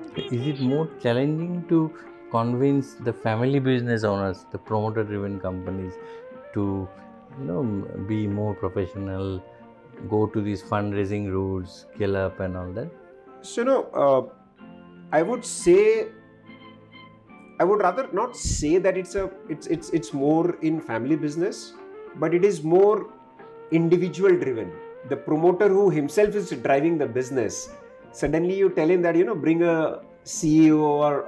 Is it more challenging to convince the family business owners, the promoter-driven companies, to be more professional, go to these fundraising routes, scale up, and all that? So, I would say, I would rather not say that it's more in family business, but it is more individual driven. The promoter who himself is driving the business, suddenly you tell him that bring a CEO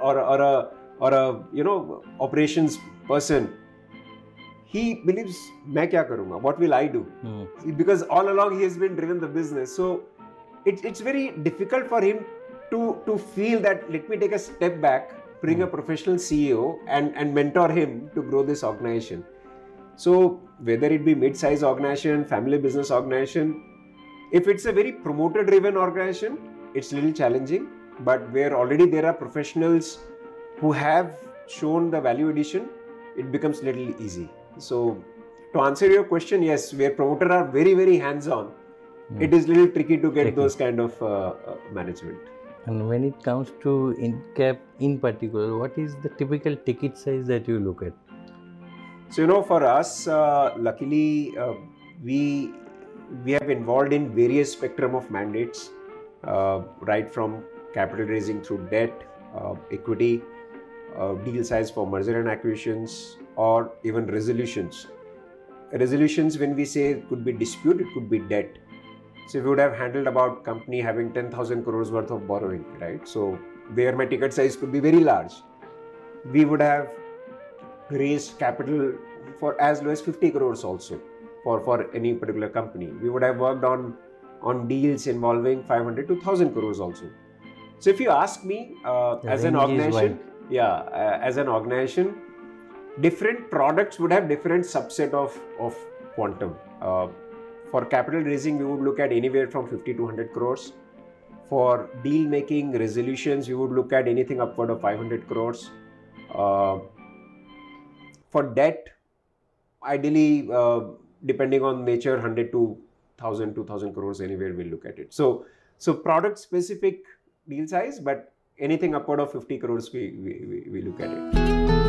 or a operations person. He believes मैं क्या करूँगा? What will I do? Because all along he has been driven the business. So it's very difficult for him to feel that let me take a step back, bring a professional CEO and mentor him to grow this organization. So whether it be mid-size organization, family business organization, if it's a very promoter-driven organization, it's a little challenging. But where already there are professionals who have shown the value addition, it becomes little easy. So to answer your question, yes, where promoter are very, very hands-on, it is little tricky to get those kind of management. And when it comes to INCAP in particular, what is the typical ticket size that you look at? So for us, luckily, we have involved in various spectrum of mandates, right from capital raising through debt, equity, deal size for merger and acquisitions, or even resolutions. Resolutions, when we say could be dispute, it could be debt. So we would have handled about company having 10,000 crores worth of borrowing, right? So where my ticket size could be very large. We would have raised capital for as low as 50 crores also for any particular company. We would have worked on deals involving 500 to 1,000 crores also. So if you ask me, as an organization, as an organization, different products would have different subset of quantum. For capital raising, we would look at anywhere from 50 to 100 crores. For deal making resolutions, we would look at anything upward of 500 crores. For debt, ideally, depending on nature, 100 to 1,000, 2,000 crores, anywhere we'll look at it. So product specific deal size, but anything upward of 50 crores, we look at it.